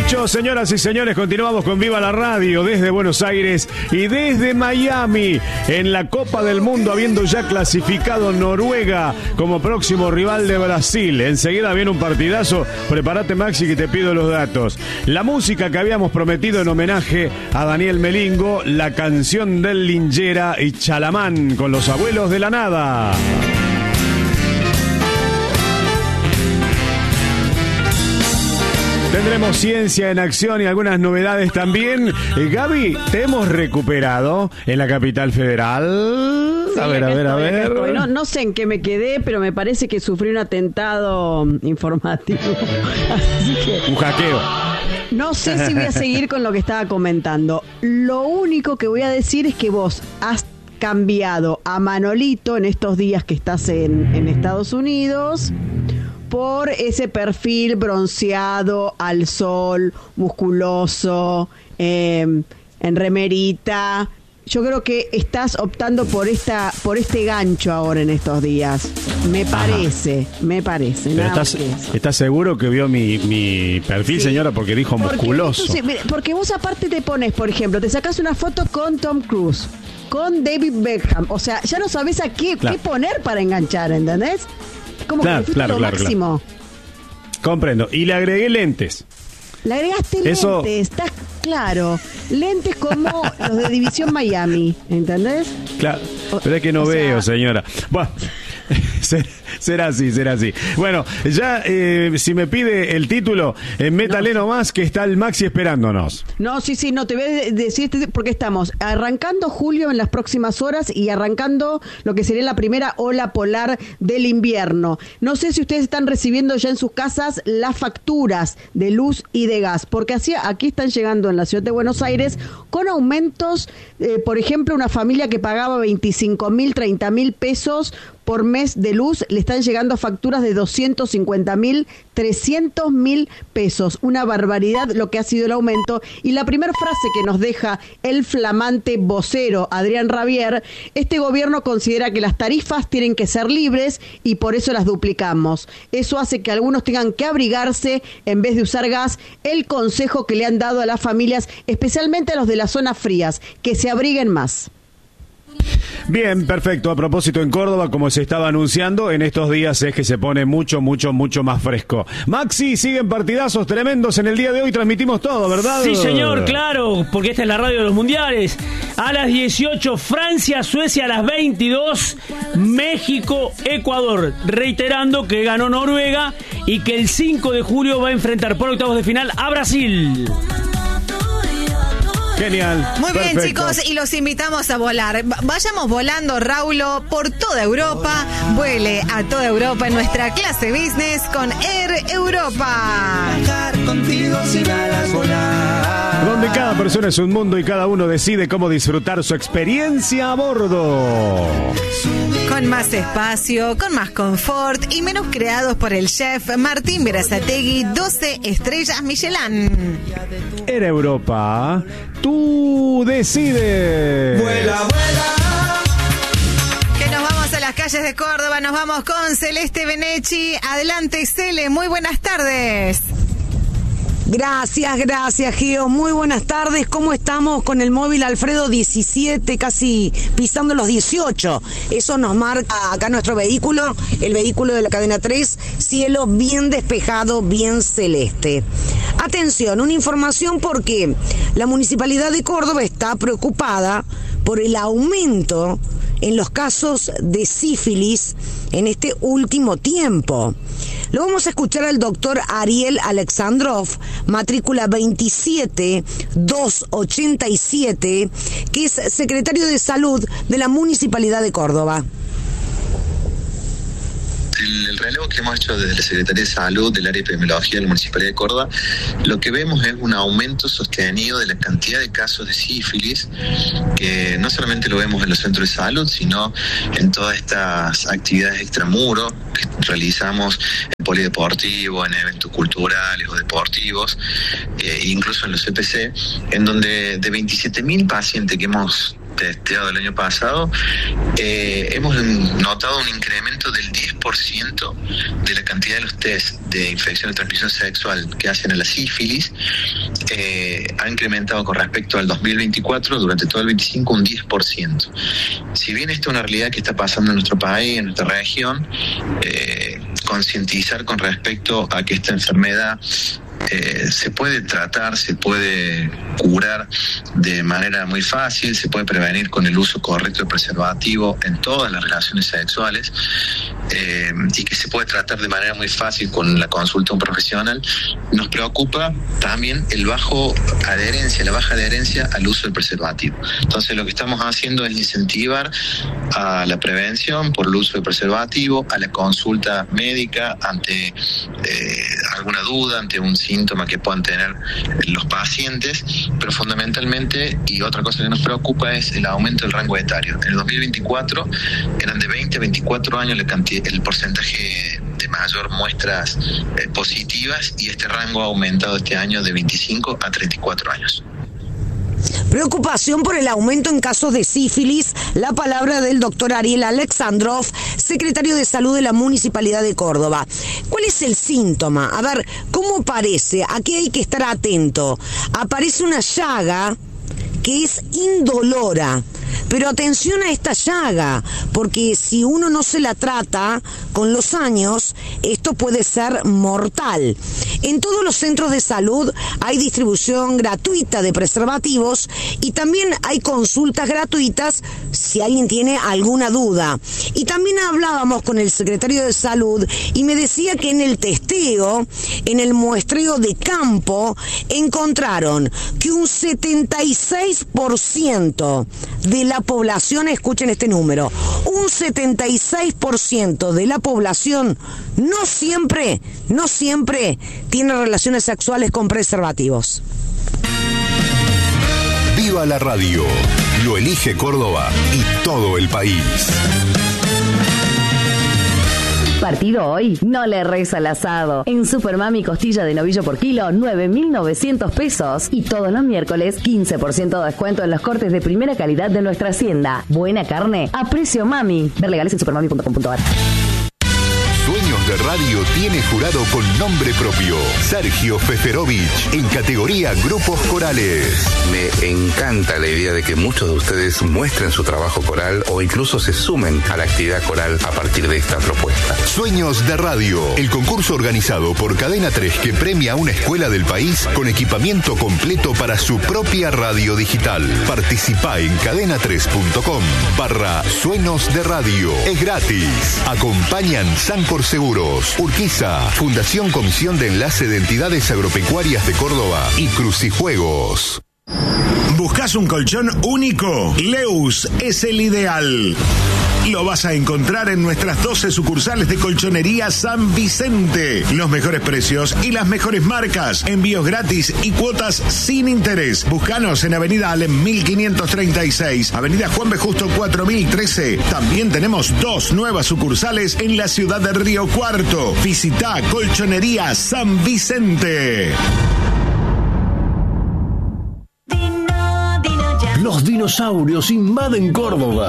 dicho, señoras y señores, continuamos con Viva la Radio desde Buenos Aires y desde Miami en la Copa del Mundo, habiendo ya clasificado Noruega como próximo rival de Brasil. Enseguida viene un partidazo. Prepárate, Maxi, que te pido los datos. La música que habíamos prometido en homenaje a Daniel Melingo, la canción del Lingera y Chalamán con Los Abuelos de la Nada. Tendremos ciencia en acción y algunas novedades también. Gaby, te hemos recuperado en la capital federal. Sí, a ver. No sé en qué me quedé, pero me parece que sufrí un atentado informático. Así que un hackeo. No sé si voy a seguir con lo que estaba comentando. Lo único que voy a decir es que vos has cambiado a Manolito en estos días que estás en Estados Unidos por ese perfil bronceado, al sol, musculoso, en remerita. Yo creo que estás optando por este gancho ahora en estos días. Me parece. Pero ¿estás seguro que vio mi perfil, sí, señora? Porque dijo musculoso. Porque vos aparte te pones, por ejemplo, te sacás una foto con Tom Cruise, con David Beckham. O sea, ya no sabés a qué poner para enganchar, ¿entendés? Como que lo máximo. Comprendo. Y le agregué lentes. Le agregaste lentes, estás claro. Lentes como los de División Miami, ¿entendés? Claro, pero es que no veo, señora. Bueno, será así. Bueno, ya si me pide el título, métale nomás que está el Maxi esperándonos. No, no, te voy a decir porque estamos arrancando julio en las próximas horas y arrancando lo que sería la primera ola polar del invierno. No sé si ustedes están recibiendo ya en sus casas las facturas de luz y de gas, porque aquí están llegando en la ciudad de Buenos Aires con aumentos, por ejemplo, una familia que pagaba 25.000, 30.000 pesos por mes de luz, le están llegando facturas de 250.000, 300.000 pesos. Una barbaridad lo que ha sido el aumento. Y la primera frase que nos deja el flamante vocero Adrián Rabier: este gobierno considera que las tarifas tienen que ser libres y por eso las duplicamos. Eso hace que algunos tengan que abrigarse en vez de usar gas. El consejo que le han dado a las familias, especialmente a los de las zonas frías, que se abriguen más. Bien, perfecto. A propósito, en Córdoba, como se estaba anunciando, en estos días es que se pone mucho más fresco. Maxi, siguen partidazos tremendos en el día de hoy. Transmitimos todo, ¿verdad? Sí, señor, claro, porque esta es la radio de los mundiales. A las 18, Francia, Suecia. A las 22, México, Ecuador. Reiterando que ganó Noruega y que el 5 de julio va a enfrentar por octavos de final a Brasil. Genial. Muy perfecto. bien, chicos, y los invitamos a volar. Vayamos volando, Raulo, por toda Europa. Vuele a toda Europa en nuestra clase business con Air Europa. Donde cada persona es un mundo y cada uno decide cómo disfrutar su experiencia a bordo. Con más espacio, con más confort y menús creados por el chef Martín Berazategui, 12 estrellas Michelin. Air Europa, tú decides. Vuela, vuela. Que nos vamos a las calles de Córdoba, nos vamos con Celeste Benechi. Adelante, Cele, muy buenas tardes. Gracias, Geo. Muy buenas tardes. ¿Cómo estamos con el móvil Alfredo 17, casi pisando los 18? Eso nos marca acá nuestro vehículo, el vehículo de la cadena 3, cielo bien despejado, bien celeste. Atención, una información porque la Municipalidad de Córdoba está preocupada por el aumento en los casos de sífilis en este último tiempo. Lo vamos a escuchar al doctor Ariel Alexandrov, matrícula 27287, que es secretario de Salud de la Municipalidad de Córdoba. El relevo que hemos hecho desde la Secretaría de Salud del área de epidemiología de la Municipalidad de Córdoba, lo que vemos es un aumento sostenido de la cantidad de casos de sífilis, que no solamente lo vemos en los centros de salud, sino en todas estas actividades extramuros que realizamos en polideportivo, en eventos culturales o deportivos, incluso en los CPC, en donde de 27.000 pacientes que hemos testeado el año pasado, hemos notado un incremento del 10% de la cantidad de los test de infección de transmisión sexual que hacen a la sífilis. Ha incrementado con respecto al 2024, durante todo el 25, un 10%. Si bien esta es una realidad que está pasando en nuestro país, en nuestra región, concientizar con respecto a que esta enfermedad se puede tratar, se puede curar de manera muy fácil, se puede prevenir con el uso correcto del preservativo en todas las relaciones sexuales, y que se puede tratar de manera muy fácil con la consulta de un profesional. Nos preocupa también la baja adherencia al uso del preservativo. Entonces lo que estamos haciendo es incentivar a la prevención por el uso del preservativo, a la consulta médica ante alguna duda, ante un síntoma que puedan tener los pacientes, pero fundamentalmente, y otra cosa que nos preocupa, es el aumento del rango etario. En el 2024 eran de 20 a 24 años el porcentaje de mayor muestras positivas, y este rango ha aumentado este año de 25 a 34 años. Preocupación por el aumento en casos de sífilis. La palabra del doctor Ariel Alexandrov, secretario de Salud de la Municipalidad de Córdoba. ¿Cuál es el síntoma? A ver, ¿cómo aparece? Aquí hay que estar atento. Aparece una llaga que es indolora. Pero atención a esta llaga, porque si uno no se la trata con los años, esto puede ser mortal. En todos los centros de salud hay distribución gratuita de preservativos y también hay consultas gratuitas si alguien tiene alguna duda. Y también hablábamos con el secretario de Salud y me decía que en el testeo, en el muestreo de campo, encontraron que un 76% de la población, escuchen este número, un 76% de la población no siempre tiene relaciones sexuales con preservativos. Viva la radio, lo elige Córdoba y todo el país. Partido hoy, no le reza al asado. En Supermami, costilla de novillo por kilo, 9.900 pesos. Y todos los miércoles, 15% de descuento en los cortes de primera calidad de nuestra hacienda. Buena carne a precio mami. Ver legales en supermami.com.ar. Sueños de Radio tiene jurado con nombre propio, Sergio Feferovich, en categoría Grupos Corales. Me encanta la idea de que muchos de ustedes muestren su trabajo coral o incluso se sumen a la actividad coral a partir de esta propuesta. Sueños de Radio, el concurso organizado por Cadena 3 que premia a una escuela del país con equipamiento completo para su propia radio digital. Participa en cadena3.com/Sueños de Radio. Es gratis. Acompañan Sancor Seguros, Urquiza, Fundación Comisión de Enlace de Entidades Agropecuarias de Córdoba y Crucijuegos. ¿Buscas un colchón único? Leus es el ideal. Lo vas a encontrar en nuestras 12 sucursales de Colchonería San Vicente. Los mejores precios y las mejores marcas. Envíos gratis y cuotas sin interés. Búscanos en Avenida Alem 1536, Avenida Juan B. Justo 4013. También tenemos 2 nuevas sucursales en la ciudad de Río Cuarto. Visita Colchonería San Vicente. Los dinosaurios invaden Córdoba.